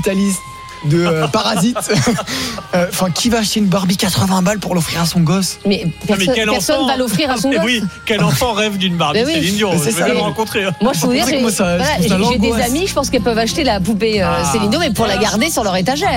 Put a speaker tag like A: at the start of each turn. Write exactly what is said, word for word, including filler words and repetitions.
A: capitaliste de euh, Parasite. Enfin, euh, qui va acheter une Barbie quatre-vingts balles pour l'offrir à son gosse?
B: Mais, perso-
C: mais quel
B: personne
C: enfant
B: va l'offrir à son gosse.
C: Oui, quel enfant rêve d'une Barbie?
B: Mais oui.
C: Céline Dion,
A: C'est
C: je
A: ça.
C: vais le rencontrer.
B: Moi, je peux vous dire,
A: C'est que
B: j'ai,
A: moi, ça-
B: voilà,
A: je trouve ça
B: j'ai- j'ai des
A: l'angoisse.
B: amis, je pense qu'elles peuvent acheter la poupée euh,
C: Ah.
B: Céline Dion, mais pour la garder sur leur étagère.